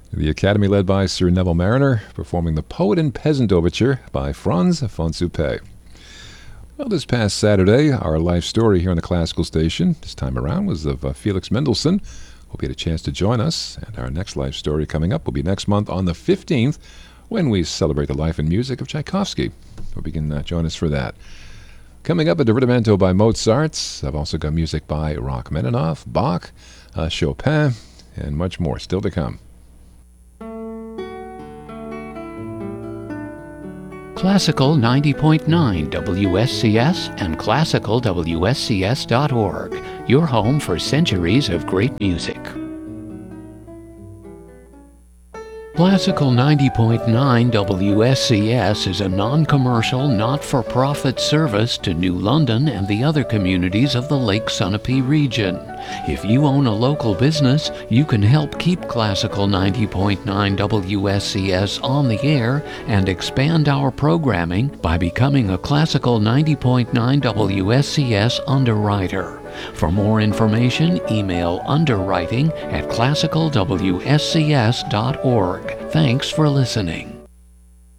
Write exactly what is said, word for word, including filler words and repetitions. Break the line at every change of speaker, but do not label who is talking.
The Academy led by Sir Neville Mariner, performing the Poet and Peasant Overture by Franz von Suppé. Well, this past Saturday, our life story here on the Classical Station, this time around, was of uh, Felix Mendelssohn. Hope you had a chance to join us. And our next life story coming up will be next month on the fifteenth, when we celebrate the life and music of Tchaikovsky. Hope you can uh, join us for that. Coming up, a Divertimento by Mozart. I've also got music by Rachmaninoff, Bach, uh, Chopin, and much more still to come.
Classical ninety point nine W S C S and classical W S C S dot org, your home for centuries of great music. Classical ninety point nine W S C S is a non-commercial, not-for-profit service to New London and the other communities of the Lake Sunapee region. If you own a local business, you can help keep Classical ninety point nine W S C S on the air and expand our programming by becoming a Classical ninety point nine W S C S underwriter. For more information, email underwriting at classical W S C S dot org. Thanks for listening.